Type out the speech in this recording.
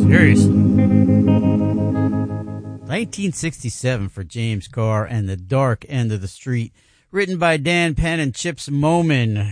Seriously. 1967 for James Carr and The Dark End of the Street, written by Dan Penn and Chips Moman.